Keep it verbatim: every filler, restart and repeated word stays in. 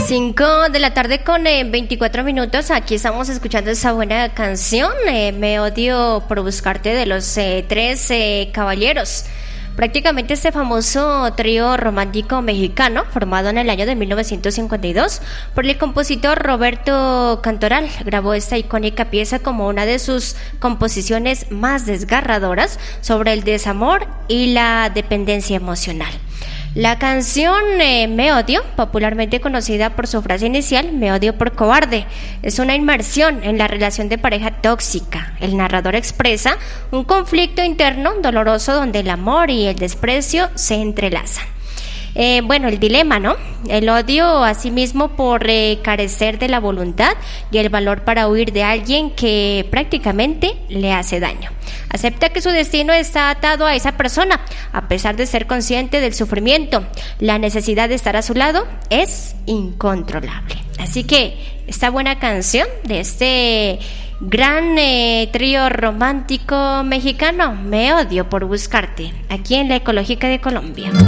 cinco de la tarde con eh, veinticuatro minutos. Aquí estamos escuchando esa buena canción, eh, Me odio por buscarte, de los eh, tres eh, caballeros. Prácticamente este famoso trío romántico mexicano, formado en el año de mil novecientos cincuenta y dos por el compositor Roberto Cantoral, grabó esta icónica pieza como una de sus composiciones más desgarradoras sobre el desamor y la dependencia emocional. La canción eh, Me odio, popularmente conocida por su frase inicial, Me odio por cobarde, es una inmersión en la relación de pareja tóxica. El narrador expresa un conflicto interno doloroso donde el amor y el desprecio se entrelazan. Eh, bueno, el dilema, ¿no? El odio a sí mismo por eh, carecer de la voluntad y el valor para huir de alguien que prácticamente le hace daño. Acepta que su destino está atado a esa persona, a pesar de ser consciente del sufrimiento. La necesidad de estar a su lado es incontrolable. Así que esta buena canción de este gran eh, trío romántico mexicano, Me odio por buscarte, aquí en la Ecológica de Colombia.